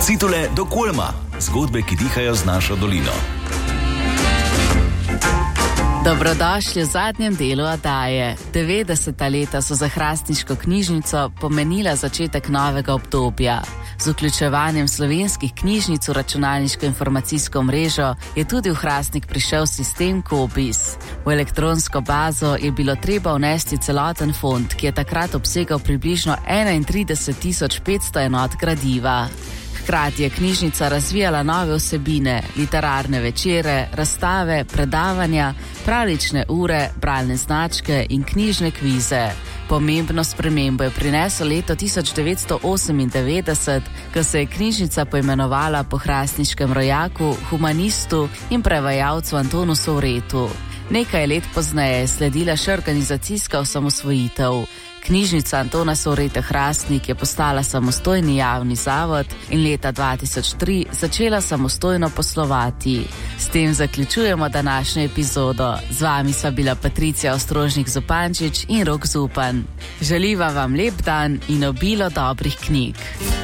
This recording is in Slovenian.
Citule do Kulma. Zgodbe, ki dihajo z našo dolino. Dobrodošli v zadnjem delu oddaje. 90. leta so za hrastniško knjižnico pomenila začetek novega obdobja. Z vključevanjem slovenskih knjižnic v računalniško informacijsko mrežo je tudi v Hrastnik prišel sistem Cobiss. V elektronsko bazo je bilo treba vnesti celoten fond, ki je takrat obsegal približno 31.500 enot gradiva. Hkrati je knjižnica razvijala nove vsebine, literarne večere, razstave, predavanja, pravljične ure, bralne značke in knjižne kvize. Pomembno spremembo je prineslo leto 1998, ko se je knjižnica poimenovala po hrastniškem rojaku, humanistu in prevajalcu Antonu Sovretu. Nekaj let pozneje je sledila še organizacijska osamosvojitev. Knjižnica Antona Sovreta Hrastnik je postala samostojni javni zavod in leta 2003 začela samostojno poslovati. S tem zaključujemo današnjo epizodo. Z vami sva bila Patricija Ostrožnik-Zupančič in Rok Zupan. Želiva vam lep dan in obilo dobrih knjig.